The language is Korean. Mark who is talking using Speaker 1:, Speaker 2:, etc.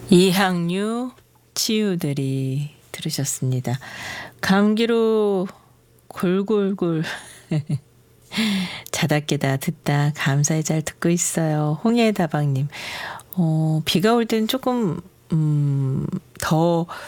Speaker 1: 이항류 치유들이 들으셨습니다. 감기로 골골골 자다 깨다 듣다 감사히 잘 듣고 있어요. 홍해다방님. 비가 올 때는 조금 더